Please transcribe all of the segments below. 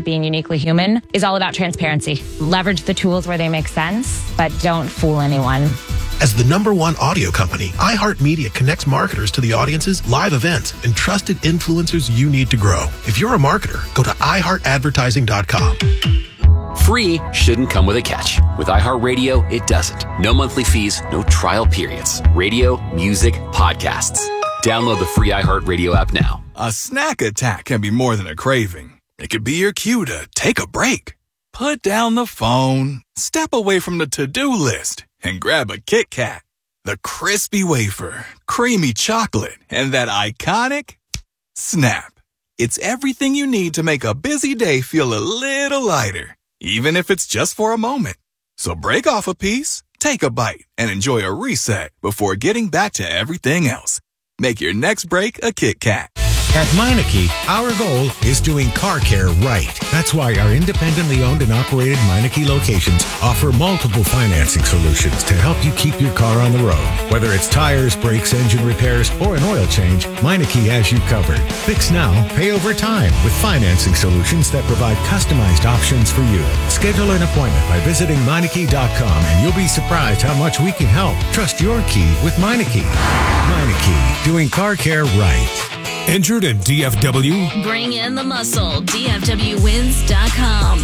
being uniquely human is all about transparency. Leverage the tools where they make sense, but don't fool anyone. As the #1 audio company, iHeartMedia connects marketers to the audiences, live events, and trusted influencers you need to grow. If you're a marketer, go to iHeartAdvertising.com. Free shouldn't come with a catch. With iHeartRadio, it doesn't. No monthly fees, no trial periods. Radio, music, podcasts. Download the free iHeartRadio app now. A snack attack can be more than a craving. It could be your cue to take a break. Put down the phone, step away from the to-do list, and grab a Kit Kat. The crispy wafer, creamy chocolate, and that iconic snap. It's everything you need to make a busy day feel a little lighter, even if it's just for a moment. So break off a piece, take a bite, and enjoy a reset before getting back to everything else. Make your next break a Kit Kat. At Meineke, our goal is doing car care right. That's why our independently owned and operated Meineke locations offer multiple financing solutions to help you keep your car on the road. Whether it's tires, brakes, engine repairs, or an oil change, Meineke has you covered. Fix now, pay over time with financing solutions that provide customized options for you. Schedule an appointment by visiting Meineke.com and you'll be surprised how much we can help. Trust your key with Meineke. Meineke, doing car care right. Injured in DFW? Bring in the muscle. DFWwins.com.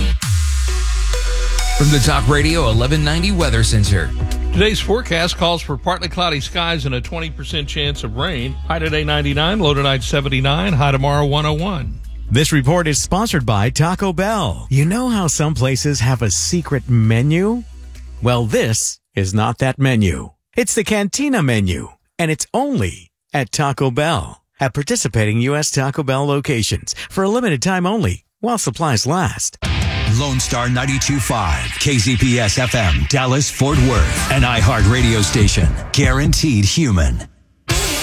From the Talk Radio 1190 Weather Center. Today's forecast calls for partly cloudy skies and a 20% chance of rain. High today 99, low tonight 79, high tomorrow 101. This report is sponsored by Taco Bell. You know how some places have a secret menu? Well, this is not that menu. It's the Cantina menu, and it's only at Taco Bell. At participating U.S. Taco Bell locations for a limited time only while supplies last. Lone Star 92.5, KZPS FM, Dallas, Fort Worth, an iHeart radio station. Guaranteed human.